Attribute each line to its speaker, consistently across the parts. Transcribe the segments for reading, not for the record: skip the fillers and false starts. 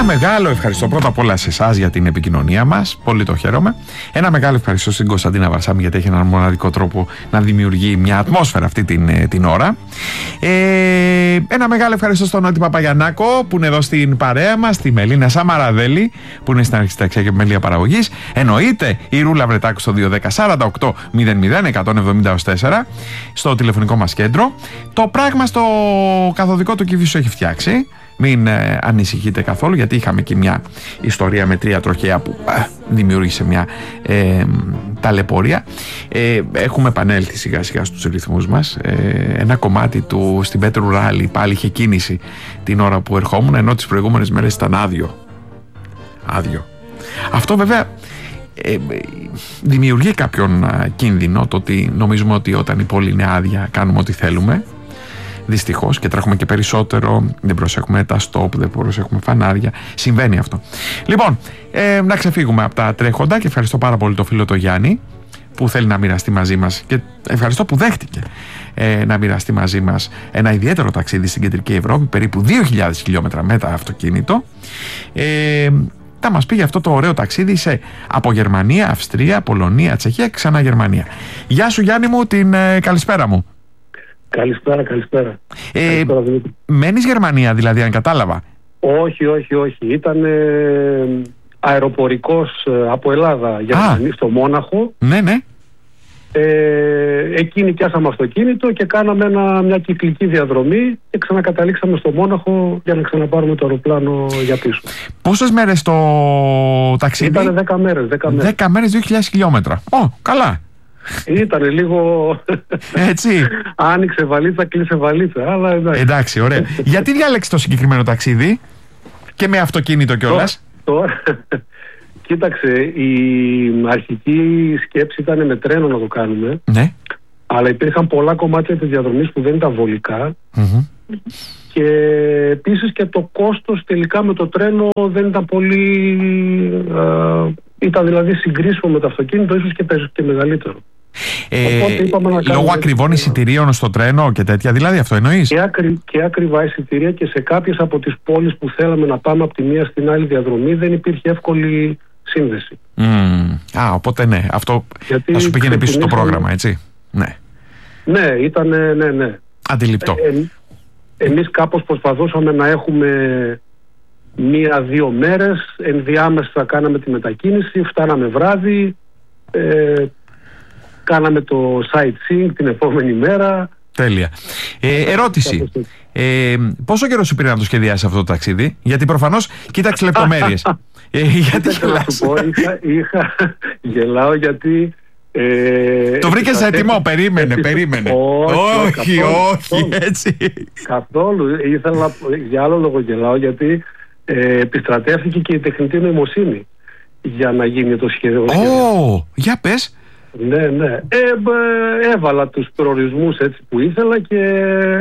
Speaker 1: μεγάλο ευχαριστώ πρώτα απ' όλα σε εσάς για την επικοινωνία μας. Πολύ το χαίρομαι. Ένα μεγάλο ευχαριστώ στην Κωνσταντίνα Βαρσάμι, γιατί έχει έναν μοναδικό τρόπο να δημιουργεί μια ατμόσφαιρα αυτή την ώρα. Ένα μεγάλο ευχαριστώ στον Νότι Παπαγιαννάκο που είναι εδώ στην παρέα μας, τη Μελίνα Σαμαραδέλη που είναι στην αρχισταξία και επιμέλεια παραγωγής. Εννοείται η Ρούλα Βρετάκου στο 210-48-00-170-4 στο τηλεφωνικό μας κέντρο. Το πράγμα στο καθοδικό του Κηφισού έχει φτιάξει. Μην ανησυχείτε καθόλου, γιατί είχαμε και μια ιστορία με 3 τροχαία που δημιούργησε μια ταλαιπωρία. Έχουμε επανέλθει σιγά σιγά στους ρυθμούς μας. Ένα κομμάτι του στην Πέτρου Ράλι πάλι είχε κίνηση την ώρα που ερχόμουν, ενώ τις προηγούμενες μέρες ήταν άδειο. Αυτό βέβαια δημιουργεί κάποιον κίνδυνο, το ότι νομίζουμε ότι όταν η πόλη είναι άδεια κάνουμε ό,τι θέλουμε. Δυστυχώς, και τρέχουμε και περισσότερο, δεν προσέχουμε τα στόπ, δεν προσέχουμε φανάρια. Συμβαίνει αυτό. Λοιπόν, να ξεφύγουμε από τα τρέχοντα και ευχαριστώ πάρα πολύ το φίλο το Γιάννη που θέλει να μοιραστεί μαζί μας και ευχαριστώ που δέχτηκε να μοιραστεί μαζί μας ένα ιδιαίτερο ταξίδι στην Κεντρική Ευρώπη, περίπου 2.000 χιλιόμετρα με τα αυτοκίνητο. Θα μας πει για αυτό το ωραίο ταξίδι από Γερμανία, Αυστρία, Πολωνία, Τσεχία και ξανά Γερμανία. Γεια σου Γιάννη μου, την καλησπέρα μου.
Speaker 2: Καλησπέρα.
Speaker 1: Μένεις Γερμανία δηλαδή, αν κατάλαβα?
Speaker 2: Όχι. Ήταν αεροπορικός από Ελλάδα Γερμανία στο Μόναχο.
Speaker 1: Ναι.
Speaker 2: Εκεί νοικιάσαμε αυτοκίνητο και κάναμε μια κυκλική διαδρομή και ξανακαταλήξαμε στο Μόναχο για να ξαναπάρουμε το αεροπλάνο για πίσω.
Speaker 1: Πόσες μέρες το ταξίδι?
Speaker 2: Ήταν 10 μέρες.
Speaker 1: 10 μέρες, 2.000 χιλιόμετρα. Καλά.
Speaker 2: Ήτανε λίγο.
Speaker 1: Έτσι.
Speaker 2: Άνοιξε βαλίτσα, κλείσε βαλίτσα. Αλλά
Speaker 1: εντάξει, ωραία. Γιατί διάλεξε το συγκεκριμένο ταξίδι και με αυτοκίνητο κιόλας?
Speaker 2: Κοίταξε, η αρχική σκέψη ήταν με τρένο να το κάνουμε.
Speaker 1: Ναι.
Speaker 2: Αλλά υπήρχαν πολλά κομμάτια της διαδρομής που δεν ήταν βολικά. Και επίσης και το κόστος τελικά με το τρένο δεν ήταν πολύ. Ήταν δηλαδή συγκρίσιμο με το αυτοκίνητο, ίσως και μεγαλύτερο.
Speaker 1: Λόγω ακριβών εισιτηρίων στο τρένο και τέτοια, δηλαδή αυτό εννοείς?
Speaker 2: Και ακριβά εισιτήρια, και σε κάποιες από τις πόλεις που θέλαμε να πάμε από τη μία στην άλλη διαδρομή δεν υπήρχε εύκολη σύνδεση.
Speaker 1: Οπότε ναι, αυτό γιατί θα σου πήγαινε πίσω το πρόγραμμα, έτσι?
Speaker 2: Ναι, ήταν ναι.
Speaker 1: Αντιληπτό.
Speaker 2: Εμείς κάπως προσπαθούσαμε να έχουμε 1-2 μέρες, ενδιάμεσα κάναμε τη μετακίνηση, φτάναμε βράδυ, κάναμε το sightseeing την επόμενη μέρα.
Speaker 1: Τέλεια. Ερώτηση. Πόσο καιρό σου πήρε να το σχεδιάσεις αυτό το ταξίδι? Γιατί προφανώς κοίταξε λεπτομέρειες. Γιατί γελάς?
Speaker 2: Γελάω γιατί...
Speaker 1: το βρήκες έτοιμο? Περίμενε. Όχι, έτσι.
Speaker 2: Καθόλου. Ήθελα για άλλο λόγο γελάω, γιατί επιστρατεύτηκε και η τεχνητή νοημοσύνη για να γίνει το σχέδιο.
Speaker 1: Για πες.
Speaker 2: Ναι. Έβαλα τους προορισμούς έτσι που ήθελα και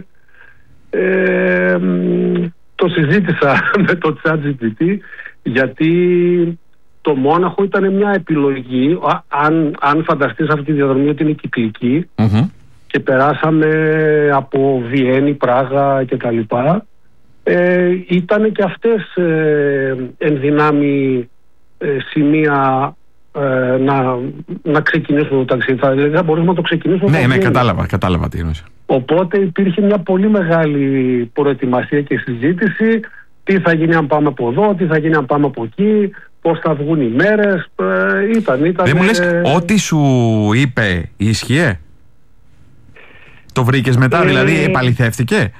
Speaker 2: το συζήτησα με το ChatGPT, γιατί το Μόναχο ήταν μια επιλογή. Αν φανταστείς αυτή τη διαδρομή ότι είναι κυκλική, και περάσαμε από Βιέννη, Πράγα κτλ. Ήταν και αυτές ενδυνάμει σημεία να ξεκινήσουμε το ταξίδι. Δηλαδή θα μπορούσαμε να το ξεκινήσουμε.
Speaker 1: Ναι, κατάλαβα τι εννοείς.
Speaker 2: Οπότε υπήρχε μια πολύ μεγάλη προετοιμασία και συζήτηση. Τι θα γίνει αν πάμε από εδώ, τι θα γίνει αν πάμε από εκεί, πώς θα βγουν οι μέρες.
Speaker 1: Δεν μου λες, ό,τι σου είπε ίσχυε? Το βρήκες μετά, δηλαδή επαληθεύτηκε?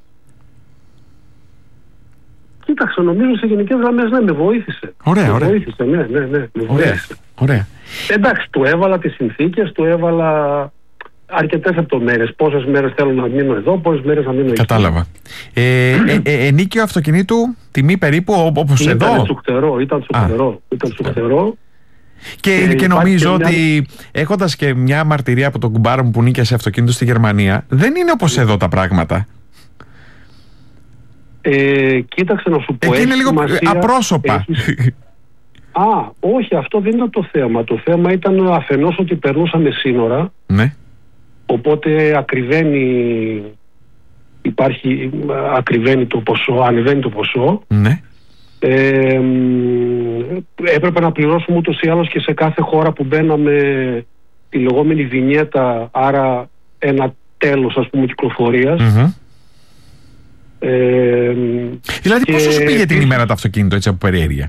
Speaker 2: Κοίταξε, νομίζω σε γενικές γραμμές με βοήθησε.
Speaker 1: Ωραία.
Speaker 2: Βοήθησε, ναι.
Speaker 1: Ωραία.
Speaker 2: Εντάξει, του έβαλα τις συνθήκες, του έβαλα αρκετές λεπτομέρειες. Πόσες μέρες θέλω να μείνω εδώ, πόσες μέρες να μείνω εκεί.
Speaker 1: Κατάλαβα. Ενίκιο αυτοκινήτου, τιμή περίπου όπως εδώ?
Speaker 2: Ήταν σουκτερό.
Speaker 1: Και νομίζω ότι έχοντας και μια μαρτυρία από τον κουμπάρο μου που νίκιασε αυτοκίνητο στη Γερμανία, δεν είναι όπως εδώ τα πράγματα.
Speaker 2: Κοίταξε να σου πω.
Speaker 1: Εκεί είναι λίγο απρόσωπα.
Speaker 2: Όχι, αυτό δεν ήταν το θέμα. Το θέμα ήταν αφενός ότι περνούσαμε σύνορα.
Speaker 1: Ναι.
Speaker 2: Οπότε ακριβένει το ποσό, ανεβαίνει το ποσό.
Speaker 1: Ναι.
Speaker 2: Έπρεπε να πληρώσουμε ούτως ή άλλως και σε κάθε χώρα που μπαίναμε τη λεγόμενη βινιέτα, άρα ένα τέλος, ας πούμε, κυκλοφορίας.
Speaker 1: Δηλαδή πόσο σου πήγε την ημέρα το αυτοκίνητο, έτσι από περιέργεια?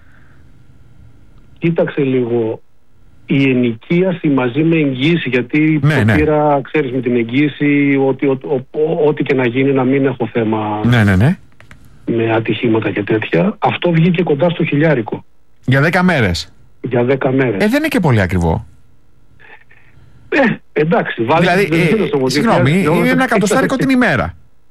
Speaker 2: Κοίταξε λίγο, η ενοικίαση μαζί με εγγύηση, γιατί πήρα, ξέρεις, με την εγγύηση ό,τι και να γίνει, να μην έχω θέμα με ατυχήματα και τέτοια. Αυτό βγήκε κοντά στο 1.000.
Speaker 1: Για 10 μέρες.
Speaker 2: Για 10 μέρες.
Speaker 1: Δεν είναι και πολύ ακριβό.
Speaker 2: Εντάξει,
Speaker 1: δηλαδή, συγγνώμη, είναι ένα εκατοστάρικο την ημέρα.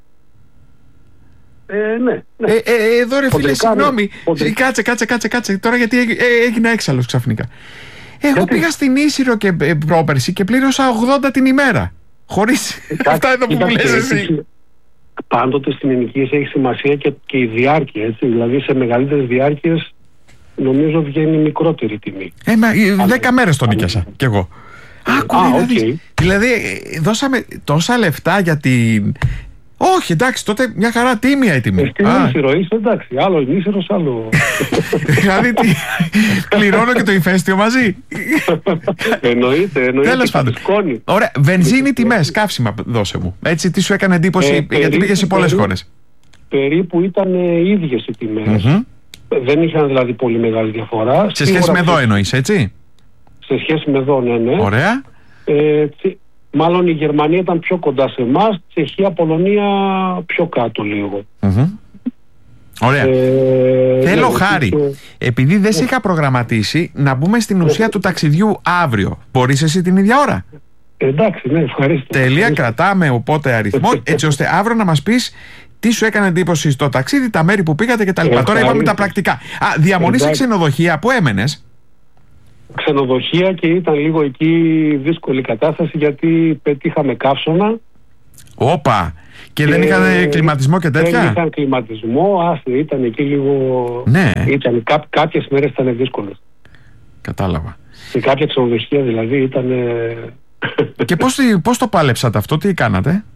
Speaker 2: Ναι.
Speaker 1: Εδώ ρε φίλε, συγγνώμη. Κάτσε. Τώρα γιατί έγινα έξαλλος ξαφνικά. Εγώ πήγα στην Ίσυρο και πρόπερση και πλήρωσα 80 την ημέρα. Χωρίς αυτά εδώ που μου λες εσύ.
Speaker 2: Πάντοτε στην ενοικίαση έχει σημασία και η διάρκεια, έτσι. Δηλαδή σε μεγαλύτερες διάρκειες νομίζω βγαίνει μικρότερη τιμή.
Speaker 1: 10 μέρες τον νοικιάσα κι εγώ. Δηλαδή δώσαμε τόσα λεφτά για την... Όχι, εντάξει, τότε μια χαρά τίμια η τιμή.
Speaker 2: Στην Ίσυρο είσαι, εντάξει, άλλο Ίσυρος, άλλο...
Speaker 1: Δηλαδή πληρώνω και το ηφαίστειο μαζί.
Speaker 2: Εννοείται.
Speaker 1: Τέλος πάντων. Ωραία, βενζίνη τιμές, καύσιμα δώσε μου. Έτσι, τι σου έκανε εντύπωση, γιατί πήγες σε πολλές χώρες?
Speaker 2: Περίπου ήταν ίδιες οι τιμές. Δεν είχαν δηλαδή πολύ μεγάλη διαφορά.
Speaker 1: Σε σχέση με εδώ εννοείς, έτσι?
Speaker 2: Σε σχέση με εδώ, ναι.
Speaker 1: Ωραία.
Speaker 2: Μάλλον η Γερμανία ήταν πιο κοντά σε εμάς, Τσεχία, Πολωνία πιο κάτω λίγο.
Speaker 1: Ωραία. Θέλω χάρη. Επειδή δεν σε είχα προγραμματίσει, να μπούμε στην ουσία του ταξιδιού αύριο. Μπορείς εσύ την ίδια ώρα?
Speaker 2: Εντάξει, ναι, ευχαριστώ.
Speaker 1: Τελεία, κρατάμε οπότε αριθμό, έτσι ώστε αύριο να μας πεις τι σου έκανε εντύπωση στο ταξίδι, τα μέρη που πήγατε κτλ. Τώρα είπαμε τα πρακτικά. Διαμονή σε ξενοδοχεία, πού έμενες?
Speaker 2: Ξενοδοχεία, και ήταν λίγο εκεί δύσκολη κατάσταση γιατί πετύχαμε καύσωνα.
Speaker 1: Όπα! Και δεν είχαν κλιματισμό και τέτοια?
Speaker 2: Δεν είχαν κλιματισμό, ήταν εκεί λίγο...
Speaker 1: Ναι.
Speaker 2: Κάποιες μέρες ήταν δύσκολες.
Speaker 1: Κατάλαβα.
Speaker 2: Σε κάποια ξενοδοχεία δηλαδή ήταν...
Speaker 1: Και πώς το πάλεψατε αυτό, τι κάνατε?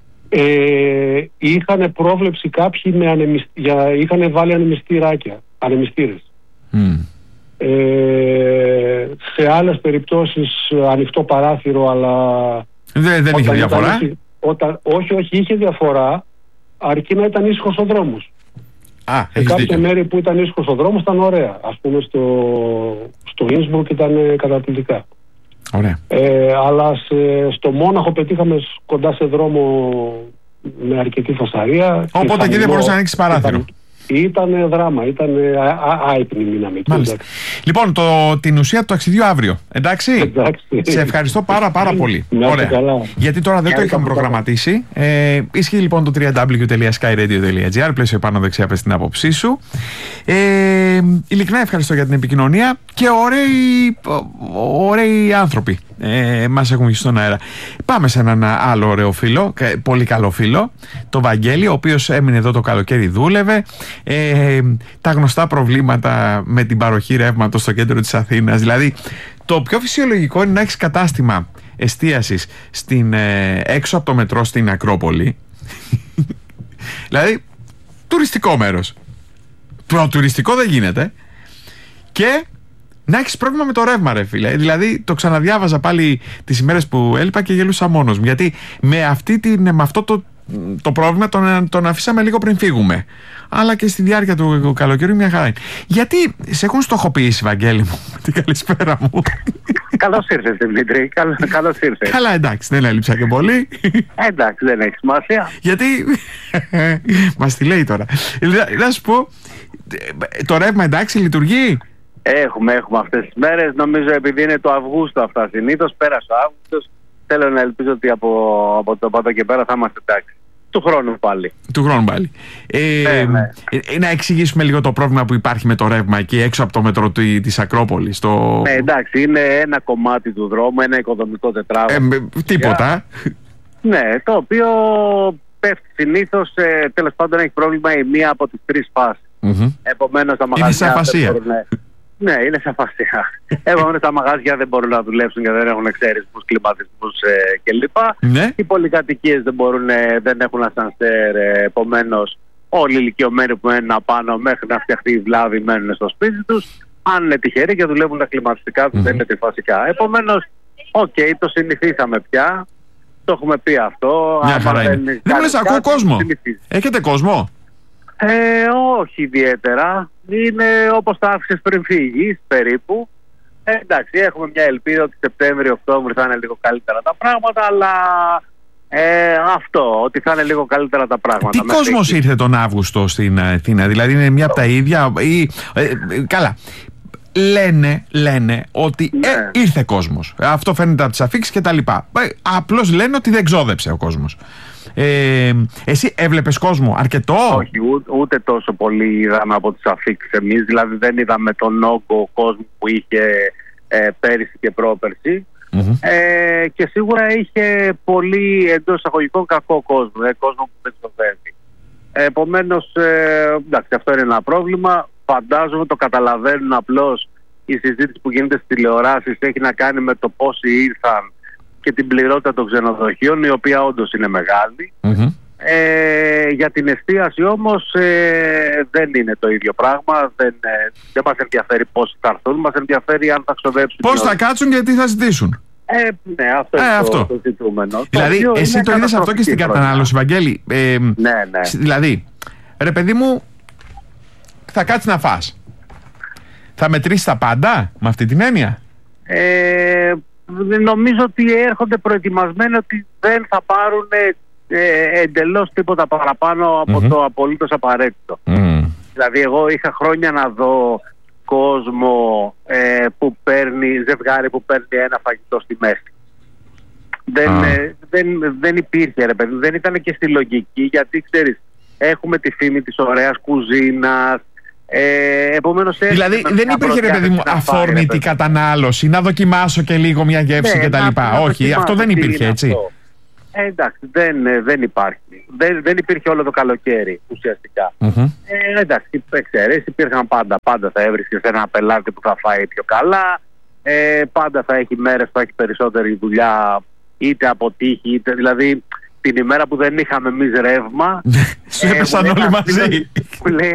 Speaker 2: Είχαν πρόβλεψη κάποιοι είχαν βάλει ανεμιστήρες. Σε άλλες περιπτώσεις ανοιχτό παράθυρο, αλλά
Speaker 1: δεν είχε διαφορά.
Speaker 2: Όχι, είχε διαφορά, αρκεί να ήταν ήσυχος ο δρόμος. Σε κάποια μέρη που ήταν ήσυχος ο δρόμος ήταν ωραία. Ας πούμε στο Ίνσμπουργκ ήταν καταπληκτικά.
Speaker 1: Ωραία.
Speaker 2: Αλλά στο Μόναχο πετύχαμε κοντά σε δρόμο με αρκετή φασαρία.
Speaker 1: Οπότε εκεί δεν μπορούσε να ανοίξει παράθυρο.
Speaker 2: Ήταν δράμα, ήταν άϊπνη μείναμε.
Speaker 1: Λοιπόν, την ουσία του ταξιδιού αύριο. Εντάξει. Σε ευχαριστώ πάρα πολύ. Ωραία. Γιατί τώρα δεν το είχαμε προγραμματίσει. Ισχύει λοιπόν το www.skyradio.gr. Πλαίσιο πάνω δεξιά, πες την άποψή σου. Ειλικρινά ευχαριστώ για την επικοινωνία και ωραίοι άνθρωποι μας έχουν βγει στον αέρα. Πάμε σε έναν άλλο ωραίο φίλο, πολύ καλό φίλο, το Βαγγέλη, ο οποίος έμεινε εδώ το καλοκαίρι, δούλευε. Τα γνωστά προβλήματα με την παροχή ρεύματος στο κέντρο της Αθήνας. Δηλαδή το πιο φυσιολογικό είναι να έχεις κατάστημα εστίασης έξω από το μετρό στην Ακρόπολη. Δηλαδή τουριστικό μέρος. Τουριστικό δεν γίνεται. Και να έχεις πρόβλημα με το ρεύμα, ρε φίλε. Δηλαδή το ξαναδιάβαζα πάλι τις ημέρες που έλειπα και γελούσα μόνος μου. Γιατί με αυτό το πρόβλημα τον αφήσαμε λίγο πριν φύγουμε. Αλλά και στη διάρκεια του καλοκαιριού μια χαρά είναι. Γιατί σε έχουν στοχοποιήσει, Βαγγέλη μου? Την καλησπέρα μου.
Speaker 3: Καλώς ήρθες, Δημήτρη. Καλώς ήρθες.
Speaker 1: Καλά, εντάξει, δεν έλειψα και πολύ.
Speaker 3: Εντάξει, δεν έχει σημασία.
Speaker 1: Γιατί μας τη λέει τώρα. Να σου πω, το ρεύμα εντάξει λειτουργεί?
Speaker 3: Έχουμε αυτές τις μέρες. Νομίζω επειδή είναι το Αυγούστο αυτά συνήθως. Πέρασε ο Αύγουστος. Θέλω να ελπίζω ότι από το Πάτο και πέρα θα είμαστε εντάξει. Του χρόνου πάλι. Να εξηγήσουμε λίγο το πρόβλημα που υπάρχει με το ρεύμα εκεί έξω από το μετρό της Ακρόπολης. Εντάξει, είναι ένα κομμάτι του δρόμου, ένα οικοδομικό τετράγωνο.
Speaker 1: Τίποτα.
Speaker 3: Ναι, το οποίο πέφτει συνήθως, τέλος πάντων έχει πρόβλημα η μία από τις τρεις φάσεις. Επομένως τα μαγαζιά δεν μπορούν. Ναι, είναι σε αφασία. Επομένως τα μαγαζιά δεν μπορούν να δουλέψουν και δεν έχουν εξαίρεσμους, κλιματισμούς κλπ.
Speaker 1: Ναι.
Speaker 3: Οι πολυκατοικίες δεν έχουν ασανσέρ, επομένως όλοι οι ηλικιωμένοι που μένουν απάνω μέχρι να φτιαχτεί η βλάβη μένουν στο σπίτι τους. Αν είναι τυχεροί και δουλεύουν τα κλιματιστικά τους, δεν είναι τριφασικά. Επομένως, το συνηθίσαμε πια. Το έχουμε πει αυτό.
Speaker 1: Μια χαρά είναι. Δεν μου λες, ακούω κόσμο. Έχετε κόσμο?
Speaker 3: Όχι ιδιαίτερα. Είναι όπως τα άφησες πριν φύγεις περίπου. Εντάξει, έχουμε μια ελπίδα ότι Σεπτέμβριο-Οκτώβριο θα είναι λίγο καλύτερα τα πράγματα, αλλά ότι θα είναι λίγο καλύτερα τα πράγματα.
Speaker 1: Τι κόσμος ήρθε τον Αύγουστο στην Αθήνα? Δηλαδή είναι μια από τα ίδια ή, καλά, λένε ότι ήρθε κόσμος. Αυτό φαίνεται από τις αφίξεις και τα λοιπά. Απλώς λένε ότι δεν ξόδεψε ο κόσμος. Εσύ έβλεπες κόσμο αρκετό?
Speaker 3: Όχι, ούτε τόσο πολύ είδαμε από τις αφίξεις εμείς. Δηλαδή δεν είδαμε τον όγκο κόσμο που είχε πέρυσι και πρόπερσι. Και σίγουρα είχε πολύ εντός εισαγωγικών κακό κόσμο, κόσμο που δεν ξοδεύει. Επομένως, εντάξει, αυτό είναι ένα πρόβλημα. Φαντάζομαι το καταλαβαίνουν, απλώς η συζήτηση που γίνεται στις τηλεοράσεις έχει να κάνει με το πόσοι ήρθαν και την πληρότητα των ξενοδοχείων, η οποία όντως είναι μεγάλη. Για την εστίαση όμως δεν είναι το ίδιο πράγμα. Δεν μας ενδιαφέρει πώς θα έρθουν, μας ενδιαφέρει αν θα ξοδέψουν.
Speaker 1: Πώς θα κάτσουν και τι θα ζητήσουν.
Speaker 3: Ναι, αυτό είναι το ζητούμενο.
Speaker 1: Δηλαδή, εσύ το είδες αυτό και στην κατανάλωση, Βαγγέλη.
Speaker 3: Ναι.
Speaker 1: Δηλαδή, ρε παιδί μου, θα κάτσεις να φας. Θα μετρήσεις τα πάντα με αυτή την έννοια?
Speaker 3: Νομίζω ότι έρχονται προετοιμασμένοι ότι δεν θα πάρουν εντελώς τίποτα παραπάνω από το απολύτως απαραίτητο. Δηλαδή εγώ είχα χρόνια να δω κόσμο που ζευγάρι που παίρνει ένα φαγητό στη μέση. Δεν υπήρχε, ρε παιδί, δεν ήταν και στη λογική, γιατί ξέρεις, έχουμε τη φήμη της ωραίας κουζίνας. Επομένως,
Speaker 1: δηλαδή δεν υπήρχε, ρε παιδί μου, αφόρμητη κατανάλωση, να δοκιμάσω και λίγο μια γεύση κτλ. Όχι, αυτό δεν υπήρχε, έτσι.
Speaker 3: Εντάξει, δεν υπάρχει. Δεν υπήρχε όλο το καλοκαίρι ουσιαστικά. Εντάξει, εξαιρέσεις υπήρχαν πάντα. Πάντα θα έβρισκες ένα πελάτη που θα φάει πιο καλά. Πάντα θα έχει μέρες που θα έχει περισσότερη δουλειά, είτε από τύχη, είτε δηλαδή την ημέρα που δεν είχαμε εμείς ρεύμα.
Speaker 1: Σου έπεσαν όλοι μαζί.